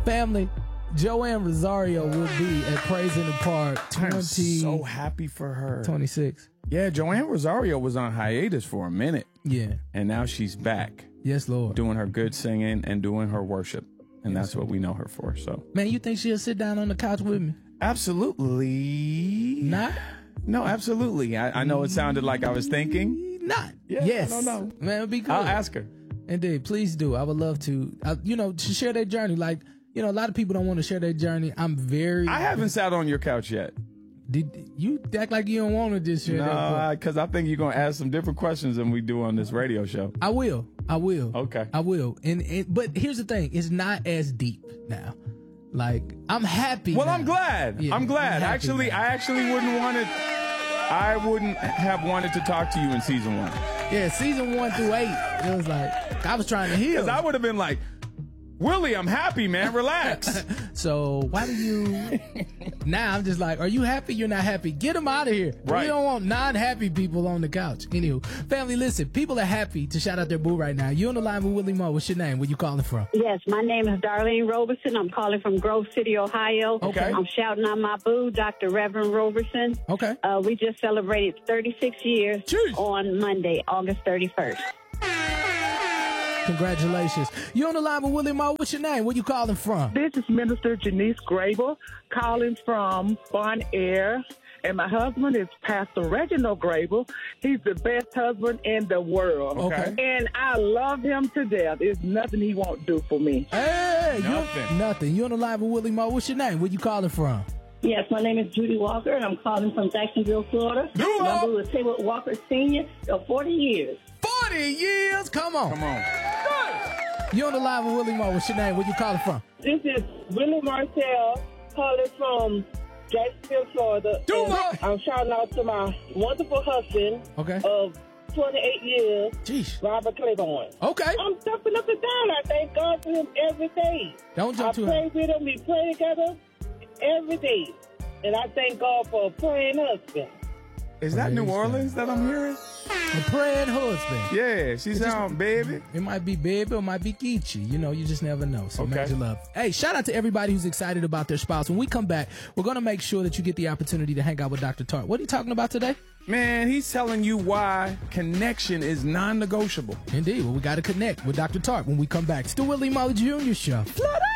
Family, Joanne Rosario will be at Praise in the Park I'm so happy for her. 26. Yeah, Joanne Rosario was on hiatus for a minute. Yeah. And now she's back. Yes, Lord. Doing her good singing and doing her worship. And that's what we know her for. So, man, you think she'll sit down on the couch with me? Absolutely. Not? No, absolutely. I know it sounded like I was thinking. Not. Yeah, yes. No. Man, it'd be good. I'll ask her. Indeed. Please do. I would love to, to share their journey. Like, a lot of people don't want to share their journey. I haven't sat on your couch yet. Did you act like you don't want to just share that? No, because I think you're going to ask some different questions than we do on this radio show. I will. Okay. I will. But here's the thing. It's not as deep now. Like, I'm happy. Well, now. I'm glad. Yeah, I'm glad. I actually wouldn't want it. I wouldn't have wanted to talk to you in season 1. Yeah, season 1 through 8. It was like, I was trying to heal. Because I would have been like, Willie, I'm happy, man. Relax. So why do you... Now I'm just like, are you happy? You're not happy. Get them out of here. Right. We don't want non-happy people on the couch. Anywho, family, listen. People are happy to shout out their boo right now. You on the line with Willie Moore. What's your name? Where you calling from? Yes, my name is Darlene Roberson. I'm calling from Grove City, Ohio. Okay. I'm shouting out my boo, Dr. Reverend Roberson. Okay. We just celebrated 36 years on Monday, August 31st. Congratulations. You on the line with Willie Moore. What's your name? Where you calling from? This is Minister Janice Grable calling from Bon Air. And my husband is Pastor Reginald Grable. He's the best husband in the world. Okay. And I love him to death. There's nothing he won't do for me. Hey, nothing. You on the line with Willie Moore. What's your name? Where you calling from? Yes, my name is Judy Walker, and I'm calling from Jacksonville, Florida. My boo is Taylor Walker Sr. of 40 years. 40 years? Come on. You on the line with Willie Moore. What's your name? Where you calling from? This is Willie Martell calling from Jacksonville, Florida. I'm shouting out to my wonderful husband of 28 years, Robert Claiborne. Okay. I'm jumping up and down. I thank God for him every day. Don't jump too high. I pray with him. We pray together every day. And I thank God for a praying husband. Is that New Orleans that I'm hearing? The praying husband. Yeah, she sound baby. It might be baby or it might be Geechee. You just never know. So major love. Hey, shout out to everybody who's excited about their spouse. When we come back, we're going to make sure that you get the opportunity to hang out with Dr. Tart. What are you talking about today? Man, he's telling you why connection is non-negotiable. Indeed. Well, we got to connect with Dr. Tart when we come back. It's the Willie Moore Jr. Show.